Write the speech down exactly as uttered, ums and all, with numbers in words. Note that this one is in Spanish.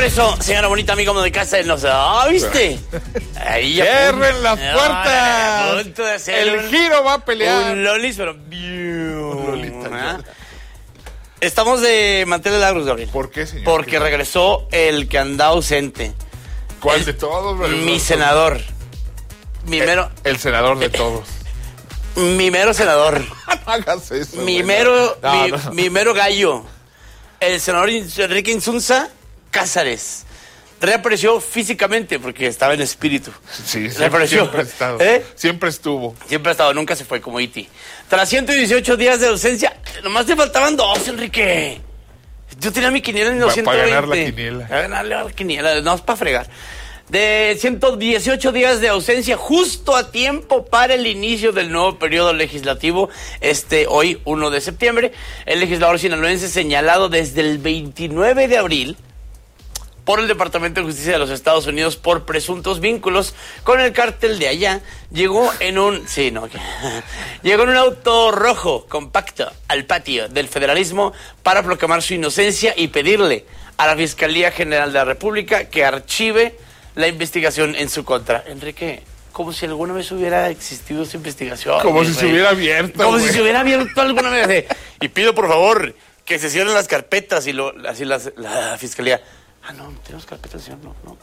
regreso, señora bonita, amiga de casa, no sé, ¿ah, viste? Ahí ya ¡Cierren las puertas! No, punto de hacer el un, giro va a pelear. Un lolis, pero... Un lolita, ¿Ah? Estamos de manteles largos, Gabriel. ¿Por qué, señor? Porque ¿Qué regresó el que andaba ausente. ¿Cuál el, de todos? Mi senador. Mi mero... El, el senador de todos. Mi mero senador. No hagas eso. Mi güey. mero, no, mi, no. mi mero gallo. El senador Enrique Insunza Cázares. Reapareció físicamente porque estaba en espíritu. Sí, Reapareció. siempre, siempre, ha estado, ¿Eh? siempre estuvo. Siempre ha estado, nunca se fue como Iti. Tras ciento dieciocho días de ausencia, nomás te faltaban dos, Enrique. Yo tenía mi quiniela en los ciento veinte. Para ganar la quiniela. Para ganarle a la quiniela, no es para fregar. De ciento dieciocho días de ausencia, justo a tiempo para el inicio del nuevo periodo legislativo, este hoy, uno de septiembre, el legislador sinaloense señalado desde el veintinueve de abril por el Departamento de Justicia de los Estados Unidos por presuntos vínculos con el cártel de allá, llegó en un... Sí, no, llegó en un auto rojo compacto al patio del federalismo para proclamar su inocencia y pedirle a la Fiscalía General de la República que archive la investigación en su contra. Enrique, como si alguna vez hubiera existido esa investigación. Como si rey. se hubiera abierto. Como güey. si se hubiera abierto alguna vez. De, y pido, por favor, que se cierren las carpetas y lo, así las, la Fiscalía... Ah, no, tenemos carpetas, señor, no, no.